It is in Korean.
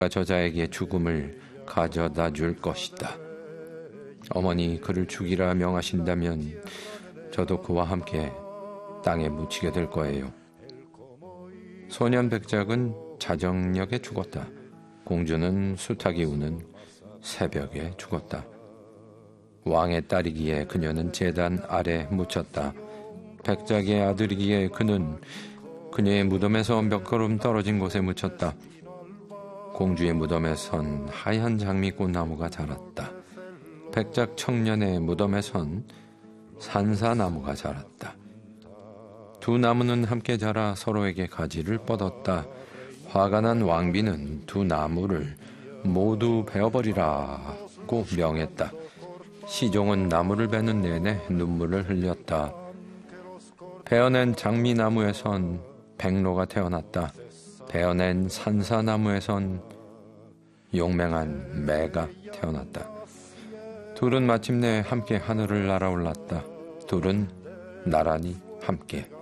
저자에게 죽음을 가져다 줄 것이다. 어머니 그를 죽이라 명하신다면 저도 그와 함께 땅에 묻히게 될 거예요. 소년 백작은 자정녘에 죽었다. 공주는 수탉이 우는 새벽에 죽었다. 왕의 딸이기에 그녀는 제단 아래 묻혔다. 백작의 아들이기에 그는 그녀의 무덤에서 몇 걸음 떨어진 곳에 묻혔다. 공주의 무덤에선 하얀 장미꽃나무가 자랐다. 백작 청년의 무덤에선 산사나무가 자랐다. 두 나무는 함께 자라 서로에게 가지를 뻗었다. 화가 난 왕비는 두 나무를 모두 베어버리라고 명했다. 시종은 나무를 베는 내내 눈물을 흘렸다. 베어낸 장미나무에선 백로가 태어났다. 베어낸 산사나무에선 용맹한 매가 태어났다. 둘은 마침내 함께 하늘을 날아올랐다. 둘은 나란히 함께